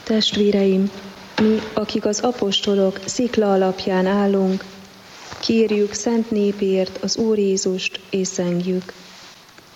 Testvéreim, mi, akik az apostolok szikla alapján állunk, kérjük szent népért az Úr Jézust, és zengjük.